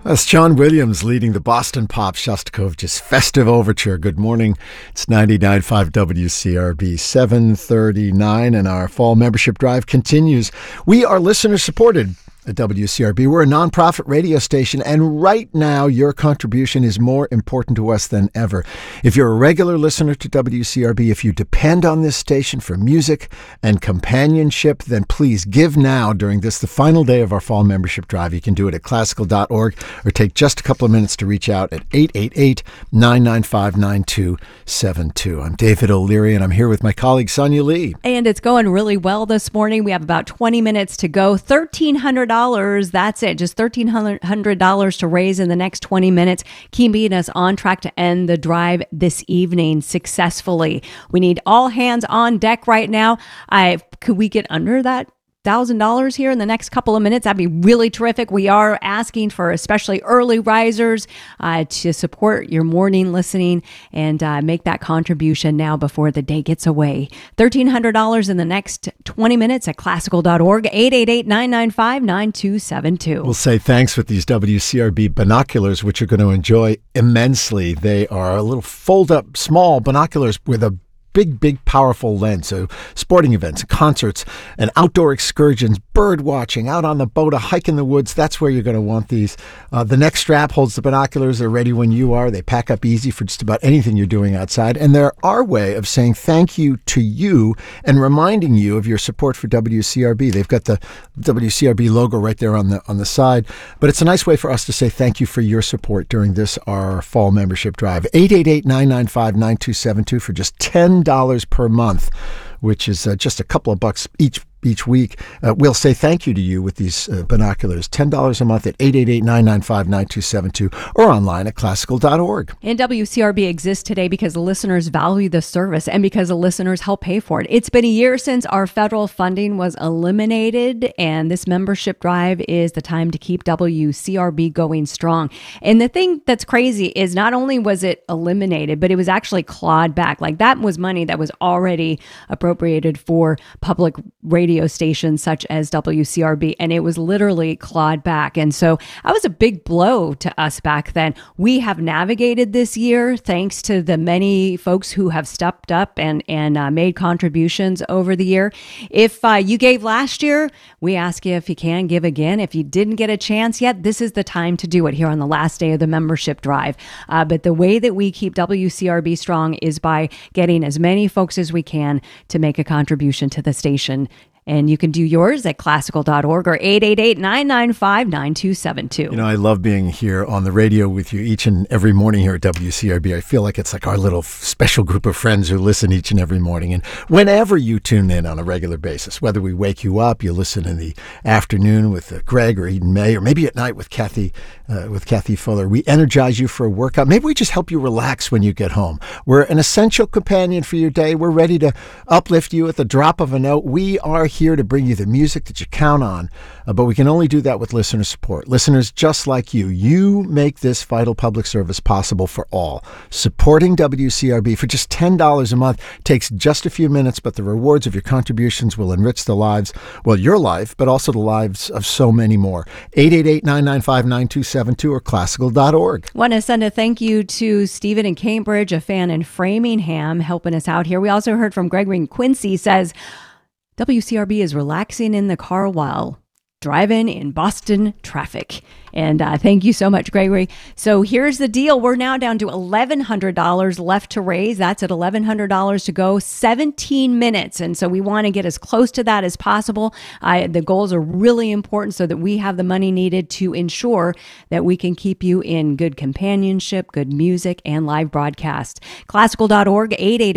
That's John Williams leading the Boston Pop Shostakovich's Festive Overture. Good morning. It's 99.5 WCRB, 7:39, and our fall membership drive continues. We are listener-supported at WCRB. We're a nonprofit radio station, and right now your contribution is more important to us than ever. If you're a regular listener to WCRB, if you depend on this station for music and companionship, then please give now during the final day of our fall membership drive. You can do it at classical.org or take just a couple of minutes to reach out at 888-995-9272. I'm David O'Leary, and I'm here with my colleague Sonia Lee. And it's going really well this morning. We have about 20 minutes to go. $1,300. That's it. Just $1,300 to raise in the next 20 minutes, keeping us on track to end the drive this evening successfully. We need all hands on deck right now. Could we get under that $1,000 here in the next couple of minutes? That'd be really terrific. We are asking for especially early risers to support your morning listening and make that contribution now before the day gets away. $1,300 in the next 20 minutes at classical.org, 888-995-9272. We'll say thanks with these WCRB binoculars, which you're going to enjoy immensely. They are a little fold-up small binoculars with a big, powerful lens. So sporting events, concerts, and outdoor excursions, bird watching, out on the boat, a hike in the woods. That's where you're going to want these. The neck strap holds the binoculars. They're ready when you are. They pack up easy for just about anything you're doing outside. And they're our way of saying thank you to you and reminding you of your support for WCRB. They've got the WCRB logo right there on the side. But it's a nice way for us to say thank you for your support during our fall membership drive. 888-995-9272 for just $10 per month, which is just a couple of bucks each week. We'll say thank you to you with these binoculars. $10 a month at 888-995-9272 or online at classical.org. And WCRB exists today because the listeners value the service and because the listeners help pay for it. It's been a year since our federal funding was eliminated, and this membership drive is the time to keep WCRB going strong. And the thing that's crazy is not only was it eliminated, but it was actually clawed back. Like, that was money that was already appropriated for public radio stations such as WCRB, and it was literally clawed back. And so that was a big blow to us back then. We have navigated this year thanks to the many folks who have stepped up and made contributions over the year. If you gave last year, we ask you if you can give again. If you didn't get a chance yet, this is the time to do it here on the last day of the membership drive. But the way that we keep WCRB strong is by getting as many folks as we can to make a contribution to the station. And you can do yours at classical.org or 888-995-9272. You know, I love being here on the radio with you each and every morning here at WCRB. I feel like it's like our little special group of friends who listen each and every morning. And whenever you tune in on a regular basis, whether we wake you up, you listen in the afternoon with Greg or Eden May, or maybe at night with Kathy Fuller, we energize you for a workout. Maybe we just help you relax when you get home. We're an essential companion for your day. We're ready to uplift you at the drop of a note. We are here to bring you the music that you count on, but we can only do that with listener support. Listeners just like you. You make this vital public service possible for all. Supporting WCRB for just $10 a month takes just a few minutes, but the rewards of your contributions will enrich the lives, well, your life, but also the lives of so many more. 888-995-9272 or classical.org. Want to send a thank you to Stephen in Cambridge, a fan in Framingham, helping us out here. We also heard from Gregory in Quincy, says, WCRB is relaxing in the car while driving in Boston traffic. And thank you so much, Gregory. So here's the deal. We're now down to $1,100 left to raise. That's at $1,100 to go, 17 minutes. And so we want to get as close to that as possible. The goals are really important so that we have the money needed to ensure that we can keep you in good companionship, good music, and live broadcast. Classical.org,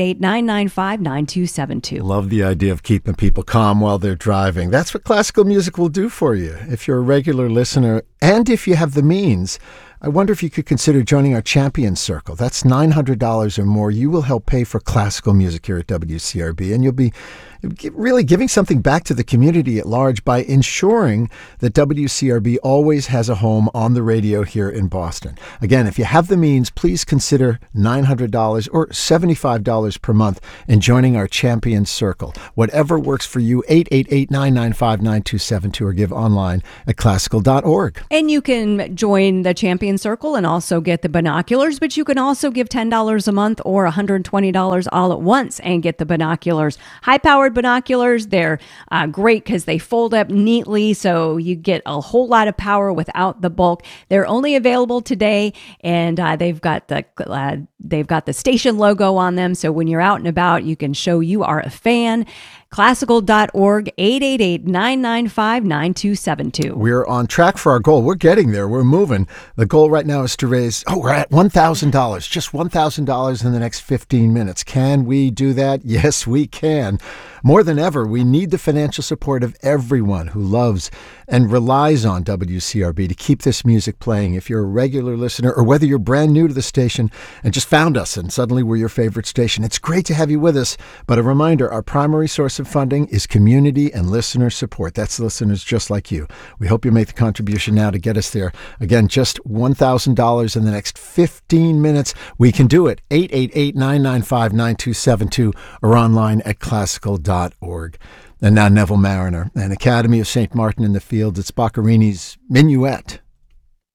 888-995-9272. Love the idea of keeping people calm while they're driving. That's what classical music will do for you. If you're a regular listener, and if you have the means, I wonder if you could consider joining our Champions Circle. That's $900 or more. You will help pay for classical music here at WCRB, and you'll be really giving something back to the community at large by ensuring that WCRB always has a home on the radio here in Boston. Again, if you have the means, please consider $900 or $75 per month in joining our Champions Circle. Whatever works for you, 888-995-9272 or give online at classical.org. And you can join the Champion Circle and also get the binoculars, but you can also give $10 a month or $120 all at once and get the binoculars. High-powered binoculars, they're great because they fold up neatly, so you get a whole lot of power without the bulk. They're only available today, and they've got the station logo on them, so when you're out and about, you can show you are a fan. Classical.org, 888-995-9272. We're on track for our goal. We're getting there. We're moving. The goal right now is to raise, we're at $1,000, just $1,000 in the next 15 minutes. Can we do that? Yes, we can. More than ever, we need the financial support of everyone who loves and relies on WCRB to keep this music playing. If you're a regular listener or whether you're brand new to the station and just found us and suddenly we're your favorite station, it's great to have you with us. But a reminder, our primary source of funding is community and listener support. That's listeners just like you. We hope you make the contribution now to get us there. Again, just $1,000 in the next 15 minutes. We can do it. 888-995-9272 or online at classical.org. And now Neville Marriner and Academy of St. Martin in the Fields. It's Boccherini's Minuet.